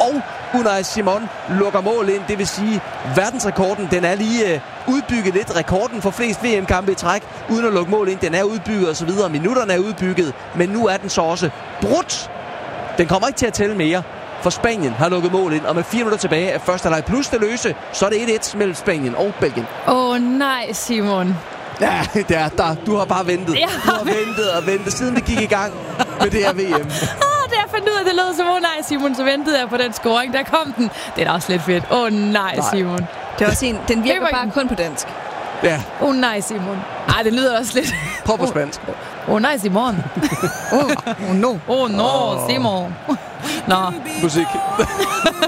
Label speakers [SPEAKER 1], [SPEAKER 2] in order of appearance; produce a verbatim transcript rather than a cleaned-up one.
[SPEAKER 1] Og Unai Simon lukker mål ind. Det vil sige, verdensrekorden, den er lige øh, udbygget lidt. Rekorden for flest V M-kampe i træk, uden at lukke mål ind. Den er udbygget osv. Minutterne er udbygget, men nu er den så også brudt. Den kommer ikke til at tælle mere, for Spanien har lukket mål ind. Og med fire minutter tilbage af første halvleg plus det løse, så er det et et mellem Spanien og Belgien.
[SPEAKER 2] Åh oh, nej, Simon.
[SPEAKER 1] Ja, det er der. Du har bare ventet.
[SPEAKER 2] Jeg
[SPEAKER 1] har... Du har ventet og ventet, siden vi gik i gang med det her V M.
[SPEAKER 2] Da jeg fandt ud af, det lød som, åh oh, nej, Simon, så ventede jeg på den scoring. Der kom den. Det er da også lidt fedt. Åh oh, nej, nej, Simon.
[SPEAKER 3] Det er også en, den virker bare kun på dansk.
[SPEAKER 1] Ja.
[SPEAKER 2] Åh oh, nej, Simon. Ej, det lyder også lidt...
[SPEAKER 1] Prøv på spansk.
[SPEAKER 2] Åh oh, nej, Simon.
[SPEAKER 3] Åh oh, oh, no.
[SPEAKER 2] Åh oh, no, Simon. Nå.
[SPEAKER 1] Musik.